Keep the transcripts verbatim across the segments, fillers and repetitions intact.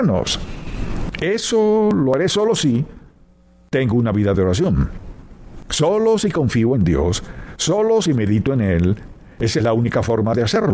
Eso lo haré solo si tengo una vida de oración. Solo si confío en Dios, solo si medito en Él. Esa es la única forma de hacerlo.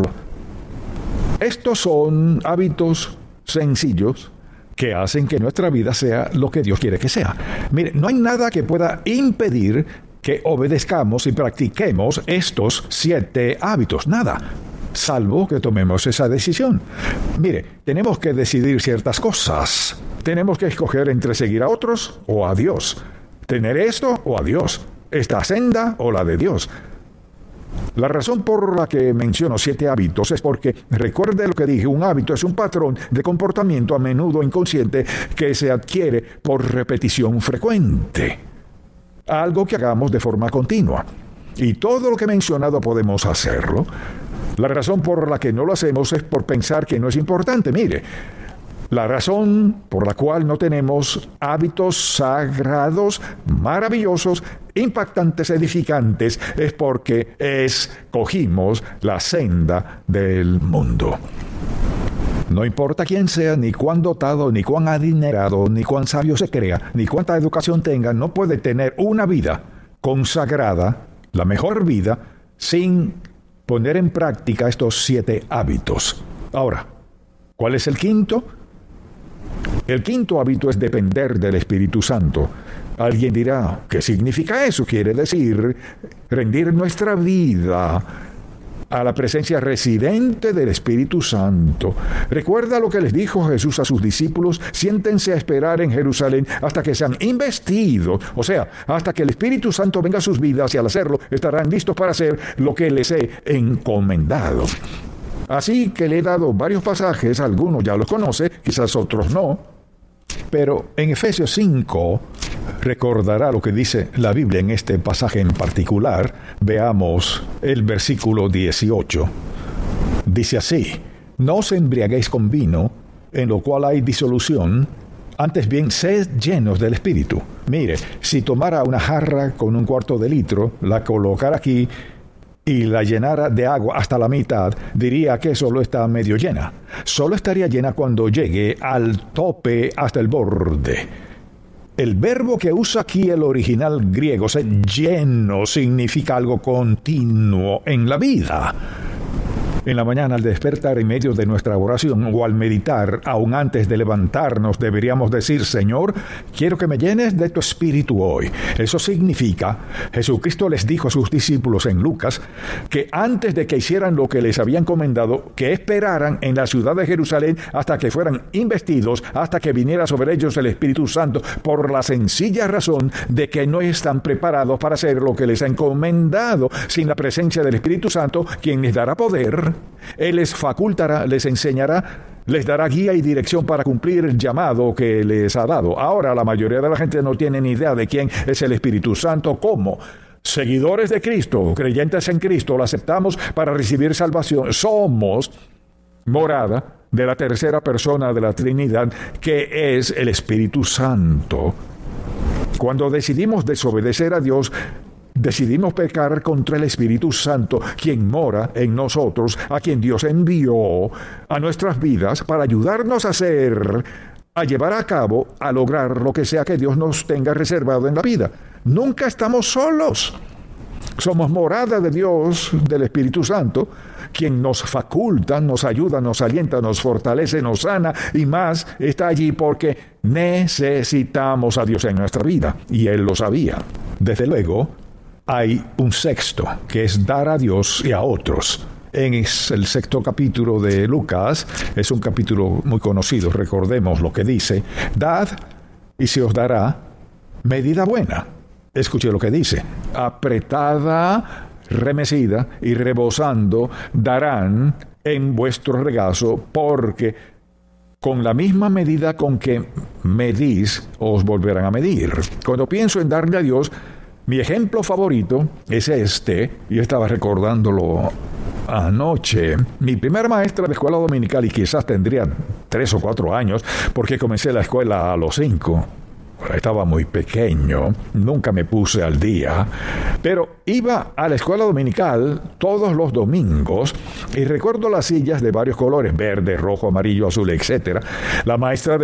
Estos son hábitos sencillos que hacen que nuestra vida sea lo que Dios quiere que sea. Mire, no hay nada que pueda impedir que obedezcamos y practiquemos estos siete hábitos. Nada. Salvo que tomemos esa decisión. Mire, tenemos que decidir ciertas cosas. Tenemos que escoger entre seguir a otros o a Dios. Tener esto o a Dios. Esta senda o la de Dios. La razón por la que menciono siete hábitos es porque, recuerde lo que dije, un hábito es un patrón de comportamiento a menudo inconsciente que se adquiere por repetición frecuente. Algo que hagamos de forma continua. Y todo lo que he mencionado podemos hacerlo. La razón por la que no lo hacemos es por pensar que no es importante. Mire, la razón por la cual no tenemos hábitos sagrados, maravillosos, impactantes, edificantes, es porque escogimos la senda del mundo. No importa quién sea, ni cuán dotado, ni cuán adinerado, ni cuán sabio se crea, ni cuánta educación tenga, no puede tener una vida consagrada, la mejor vida, sin poner en práctica estos siete hábitos. Ahora, ¿cuál es el quinto? El quinto hábito es depender del Espíritu Santo. Alguien dirá, ¿qué significa eso? Quiere decir rendir nuestra vida a la presencia residente del Espíritu Santo. Recuerda lo que les dijo Jesús a sus discípulos: siéntense a esperar en Jerusalén hasta que sean investidos, o sea, hasta que el Espíritu Santo venga a sus vidas, y al hacerlo estarán listos para hacer lo que les he encomendado. Así que le he dado varios pasajes, algunos ya los conoce, quizás otros no, pero en Efesios cinco recordará lo que dice la Biblia en este pasaje en particular. Veamos el versículo dieciocho. Dice así: no os embriaguéis con vino, en lo cual hay disolución, antes bien sed llenos del Espíritu. Mire, si tomara una jarra con un cuarto de litro, la colocara aquí y la llenara de agua hasta la mitad, diría que solo está medio llena. Solo estaría llena cuando llegue al tope hasta el borde. El verbo que usa aquí el original griego, ser lleno, significa algo continuo en la vida. En la mañana, al despertar, en medio de nuestra oración o al meditar, aún antes de levantarnos, deberíamos decir: Señor, quiero que me llenes de tu Espíritu hoy. Eso significa, Jesucristo les dijo a sus discípulos en Lucas, que antes de que hicieran lo que les había encomendado, que esperaran en la ciudad de Jerusalén hasta que fueran investidos, hasta que viniera sobre ellos el Espíritu Santo, por la sencilla razón de que no están preparados para hacer lo que les ha encomendado. Sin la presencia del Espíritu Santo, quien les dará poder, Él les facultará, les enseñará, les dará guía y dirección para cumplir el llamado que les ha dado. Ahora, la mayoría de la gente no tiene ni idea de quién es el Espíritu Santo. ¿Cómo? Seguidores de Cristo, creyentes en Cristo, lo aceptamos para recibir salvación. Somos morada de la tercera persona de la Trinidad, que es el Espíritu Santo. Cuando decidimos desobedecer a Dios, decidimos pecar contra el Espíritu Santo, quien mora en nosotros, a quien Dios envió a nuestras vidas para ayudarnos a hacer, a llevar a cabo, a lograr lo que sea que Dios nos tenga reservado en la vida. Nunca estamos solos. Somos morada de Dios, del Espíritu Santo, quien nos faculta, nos ayuda, nos alienta, nos fortalece, nos sana y más. Está allí porque necesitamos a Dios en nuestra vida, y Él lo sabía. Desde luego, hay un sexto, que es dar a Dios y a otros. En el sexto capítulo de Lucas, es un capítulo muy conocido, recordemos lo que dice: dad y se os dará medida buena. Escuche lo que dice: apretada, remecida y rebosando darán en vuestro regazo, porque con la misma medida con que medís, os volverán a medir. Cuando pienso en darle a Dios, mi ejemplo favorito es este, y estaba recordándolo anoche. Mi primera maestra de escuela dominical, y quizás tendría tres o cuatro años, porque comencé la escuela a los cinco. Estaba muy pequeño, nunca me puse al día, pero iba a la escuela dominical todos los domingos, y recuerdo las sillas de varios colores: verde, rojo, amarillo, azul, etcétera. La maestra de